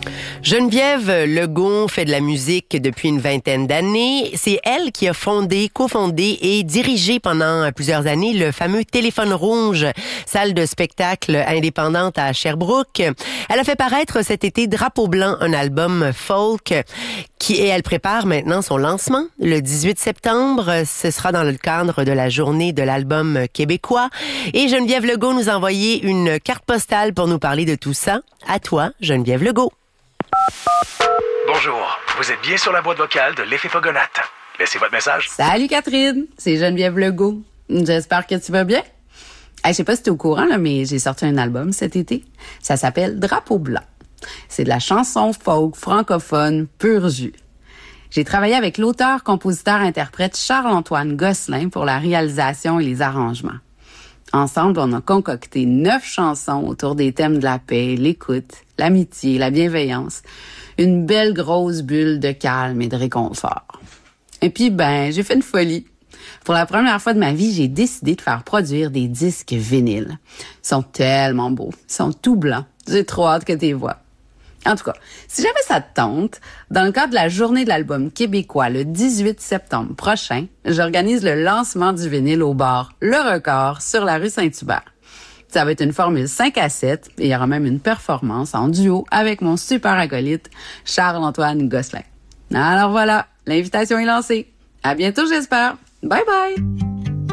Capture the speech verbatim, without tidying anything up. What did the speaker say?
Geneviève Legault fait de la musique depuis une vingtaine d'années. C'est elle qui a fondé, cofondé et dirigé pendant plusieurs années le fameux Téléphone Rouge, salle de spectacle indépendante à Sherbrooke. Elle a fait paraître cet été Drapeau Blanc, un album folk qui, et elle prépare maintenant son lancement le dix-huit septembre. Ce sera dans le cadre de la journée de l'album québécois. Et Geneviève Legault nous a envoyé une carte postale pour nous parler de tout ça. À toi, Geneviève Legault. Bonjour, vous êtes bien sur la boîte vocale de l'Effet Pogonate. Laissez votre message. Salut Catherine, c'est Geneviève Legault. J'espère que tu vas bien. Hey, je sais pas si t'es au courant, là, mais j'ai sorti un album cet été. Ça s'appelle Drapeau Blanc. C'est de la chanson folk francophone pur jus. J'ai travaillé avec l'auteur, compositeur, interprète Charles-Antoine Gosselin pour la réalisation et les arrangements. Ensemble, on a concocté neuf chansons autour des thèmes de la paix, l'écoute, l'amitié, la bienveillance. Une belle grosse bulle de calme et de réconfort. Et puis, ben, j'ai fait une folie. Pour la première fois de ma vie, j'ai décidé de faire produire des disques vinyles. Ils sont tellement beaux. Ils sont tout blancs. J'ai trop hâte que tu les vois. En tout cas, si jamais ça te tente, dans le cadre de la journée de l'album québécois le dix-huit septembre prochain, j'organise le lancement du vinyle au bar Le Record sur la rue Saint-Hubert. Ça va être une formule cinq à sept et il y aura même une performance en duo avec mon super acolyte Charles-Antoine Gosselin. Alors voilà, l'invitation est lancée. À bientôt, j'espère. Bye bye!